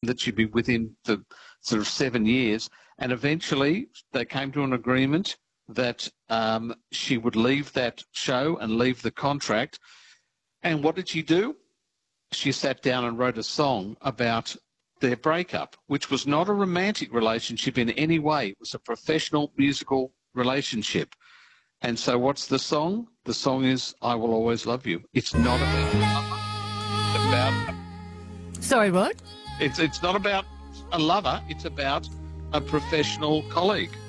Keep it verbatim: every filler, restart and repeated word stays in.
that she'd be with him for sort of seven years. And eventually they came to an agreement that um, she would leave that show and leave the contract. And what did she do? She sat down and wrote a song about their breakup, which was not a romantic relationship in any way. It was a professional musical relationship. And so what's the song? The song is I Will Always Love You. It's not about... It's about Sorry, what? It's, it's not about a lover. It's about a professional colleague.